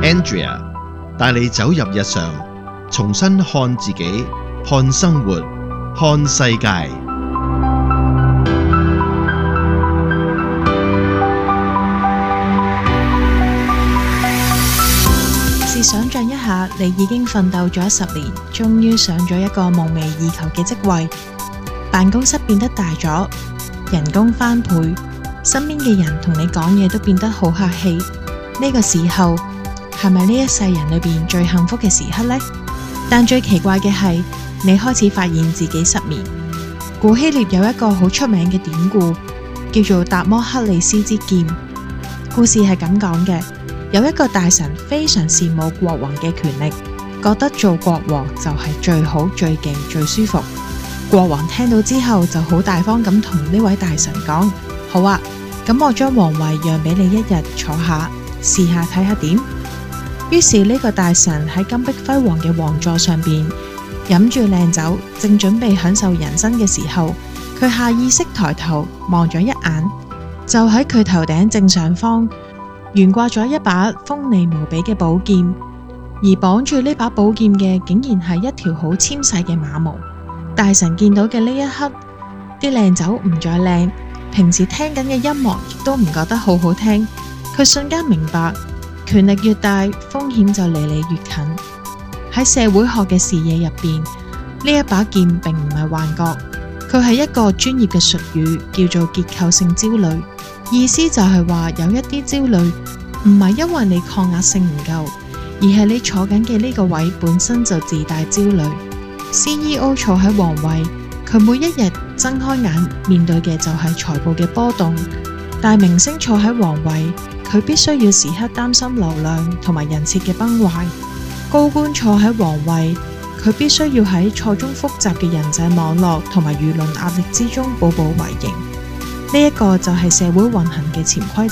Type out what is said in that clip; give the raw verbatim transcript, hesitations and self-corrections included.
Andrea 帶你走入日常，重新看自己，看生活，看世界。 試想像一下，你已經奮鬥咗十年，終於上咗一個夢寐以求嘅職位，辦公室變得大咗，人工翻倍，身邊嘅人同你講嘢都變得好客氣。呢個時候係咪呢一世人裏邊最幸福嘅時刻呢？但最奇怪嘅係，你開始發現自己失眠。古希臘有一個好出名嘅典故，叫做達摩克利斯之劍。故事係咁講嘅。有一個大臣非常羨慕國王嘅權力，覺得做國王就係最好、最勁、最舒服。國王聽到之後就好大方咁同呢位大臣講：好啊，咁我將皇位讓俾你一日坐下，試下睇下點。於是呢個大臣喺金碧輝煌嘅王座上邊飲住靚酒，正準備享受人生嘅時候，佢下意識抬頭望咗一眼，就喺佢頭頂正上方懸掛咗一把鋒利無比嘅寶劍，而綁住呢把寶劍嘅竟然係一條好纖細嘅馬毛。大臣見到嘅呢一刻，啲靚酒唔再靚，平時聽緊嘅音樂亦都唔覺得好好聽。佢瞬間明白，權力越大，風險就離你越近。喺社會學嘅視野入邊，呢一把劍並唔係幻覺，佢係一個專業嘅術語，叫做結構性焦慮。意思就係話有一啲焦慮唔係因為你抗壓性唔夠，而係你坐緊嘅呢個位本身就自帶焦慮。C E O 坐喺皇位，佢每一日睜開眼面對嘅就係財報嘅波動；大明星坐喺皇位，佢必須要時刻擔心流量同埋人設嘅崩壞；高官坐喺皇位，佢必須要喺錯綜複雜嘅人際網絡同埋輿論壓力之中步步為營。呢一個就係社會運行嘅潛規